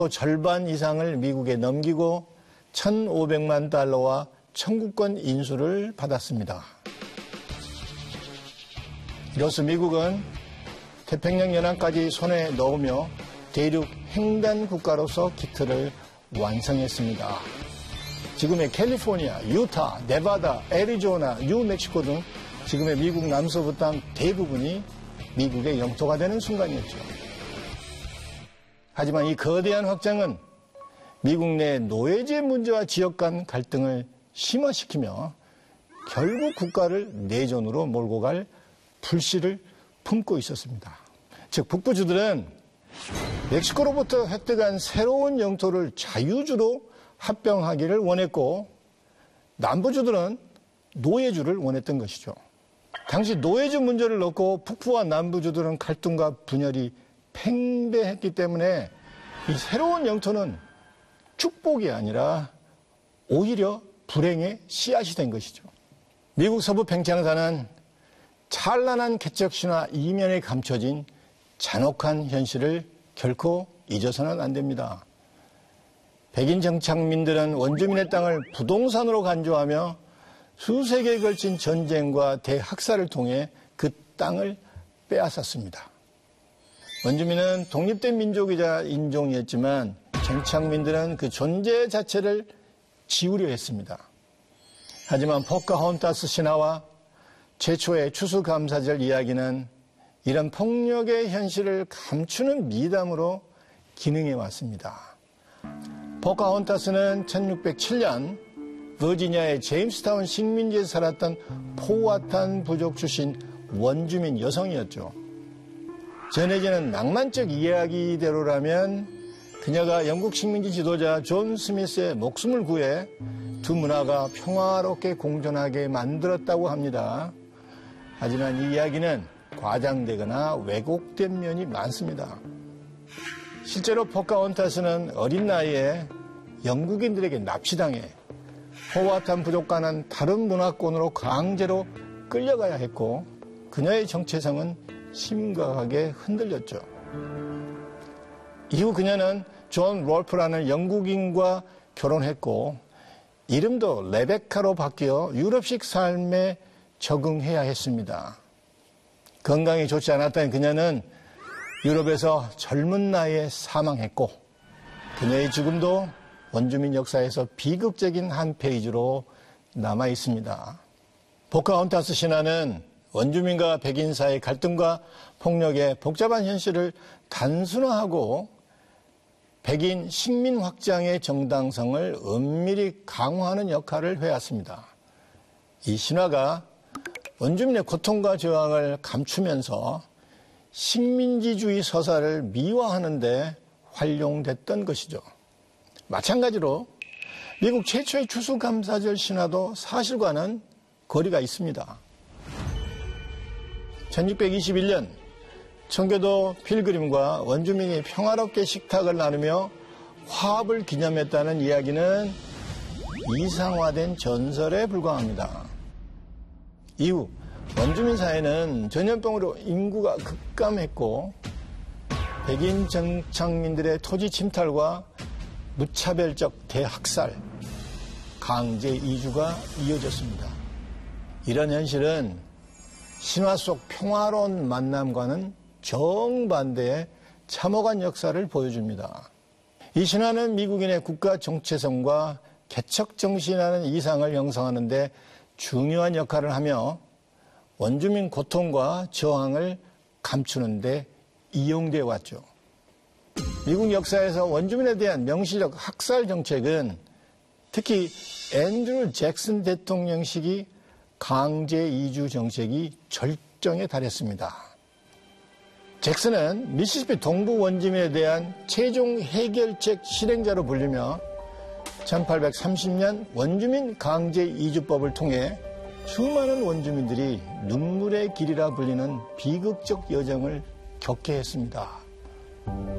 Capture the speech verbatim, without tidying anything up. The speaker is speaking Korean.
절반 이상을 미국에 넘기고 천오백만 달러와 청구권 인수를 받았습니다. 이로써 미국은 태평양 연안까지 손에 넣으며 대륙 횡단 국가로서 기틀을 완성했습니다. 지금의 캘리포니아, 유타, 네바다, 애리조나, 뉴멕시코 등 지금의 미국 남서부 땅 대부분이 미국의 영토가 되는 순간이었죠. 하지만 이 거대한 확장은 미국 내 노예제 문제와 지역 간 갈등을 심화시키며 결국 국가를 내전으로 몰고 갈 불씨를 품고 있었습니다. 즉 북부주들은 멕시코로부터 획득한 새로운 영토를 자유주로 합병하기를 원했고 남부주들은 노예주를 원했던 것이죠. 당시 노예주 문제를 놓고 북부와 남부주들은 갈등과 분열이 팽배했기 때문에 이 새로운 영토는 축복이 아니라 오히려 불행의 씨앗이 된 것이죠. 미국 서부 팽창사는 찬란한 개척신화 이면에 감춰진 잔혹한 현실을 결코 잊어서는 안 됩니다. 백인 정착민들은 원주민의 땅을 부동산으로 간주하며 수세기에 걸친 전쟁과 대학살을 통해 그 땅을 빼앗았습니다. 원주민은 독립된 민족이자 인종이었지만 정착민들은 그 존재 자체를 지우려 했습니다. 하지만 포카혼타스 신화와 최초의 추수감사절 이야기는 이런 폭력의 현실을 감추는 미담으로 기능해 왔습니다. 포카혼타스는 천육백칠 년 버지니아의 제임스타운 식민지에 살았던 포와탄 부족 출신 원주민 여성이었죠. 전해지는 낭만적 이야기대로라면 그녀가 영국 식민지 지도자 존 스미스의 목숨을 구해 두 문화가 평화롭게 공존하게 만들었다고 합니다. 하지만 이 이야기는 과장되거나 왜곡된 면이 많습니다. 실제로 포카혼타스는 어린 나이에 영국인들에게 납치당해 포와탄 부족과는 다른 문화권으로 강제로 끌려가야 했고 그녀의 정체성은 심각하게 흔들렸죠. 이후 그녀는 존 롤프라는 영국인과 결혼했고 이름도 레베카로 바뀌어 유럽식 삶에 적응해야 했습니다. 건강이 좋지 않았던 그녀는 유럽에서 젊은 나이에 사망했고 그녀의 죽음도 원주민 역사에서 비극적인 한 페이지로 남아 있습니다. 포카혼타스 신화는 원주민과 백인 사이의 갈등과 폭력의 복잡한 현실을 단순화하고 백인 식민 확장의 정당성을 은밀히 강화하는 역할을 해왔습니다. 이 신화가 원주민의 고통과 저항을 감추면서 식민지주의 서사를 미화하는 데 활용됐던 것이죠. 마찬가지로 미국 최초의 추수감사절 신화도 사실과는 거리가 있습니다. 천육백이십일 년 청교도 필그림과 원주민이 평화롭게 식탁을 나누며 화합을 기념했다는 이야기는 이상화된 전설에 불과합니다. 이후 원주민 사회는 전염병으로 인구가 급감했고 백인 정착민들의 토지 침탈과 무차별적 대학살, 강제 이주가 이어졌습니다. 이런 현실은 신화 속 평화로운 만남과는 정반대의 참혹한 역사를 보여줍니다. 이 신화는 미국인의 국가 정체성과 개척 정신이라는 이상을 형성하는 데 중요한 역할을 하며 원주민 고통과 저항을 감추는 데 이용되어 왔죠. 미국 역사에서 원주민에 대한 명시적 학살 정책은 특히 앤드루 잭슨 대통령 시기 강제 이주 정책이 절정에 달했습니다. 잭슨은 미시시피 동부 원주민에 대한 최종 해결책 실행자로 불리며 천팔백삼십 년 원주민 강제 이주법을 통해 수많은 원주민들이 눈물의 길이라 불리는 비극적 여정을 겪게 했습니다.